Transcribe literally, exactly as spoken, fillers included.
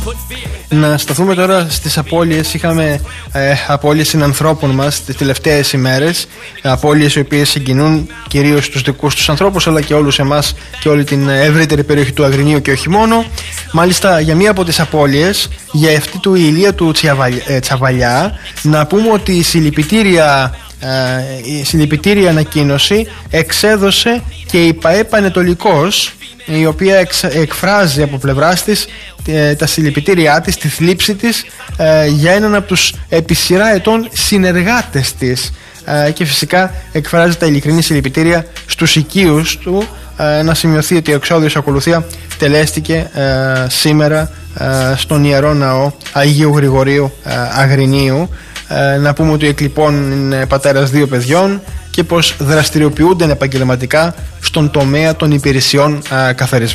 Να σταθούμε τώρα στις απώλειες. Είχαμε ε, απώλειες συνανθρώπων μας τις τελευταίες ημέρες. Απώλειες οι οποίες συγκινούν κυρίως τους δικούς τους ανθρώπους, αλλά και όλους εμάς και όλη την ευρύτερη περιοχή του Αγρινίου και όχι μόνο. Μάλιστα, για μία από τις απώλειες, για αυτή του Ηλία του Τσιαβαλιά, ε, Τσαβαλιά, να πούμε ότι η συλληπιτήρια, ε, η συλληπιτήρια ανακοίνωση εξέδωσε και η ΠΑΕ Πανετολικός, η οποία εξ, εκφράζει από πλευράς της ε, τα συλληπιτήριά της, τη θλίψη της ε, για έναν από τους επί σειρά ετών συνεργάτες της, ε, και φυσικά εκφράζει τα ειλικρινή συλληπιτήρια στους οικείους του. ε, να σημειωθεί ότι η εξόδιος ακολουθία τελέστηκε ε, σήμερα ε, στον Ιερό Ναό Αγίου Γρηγορίου ε, Αγρινίου. ε, να πούμε ότι ο εκλειπών είναι πατέρας δύο παιδιών και πως δραστηριοποιούνται επαγγελματικά στον τομέα των υπηρεσιών α, καθαρισμού.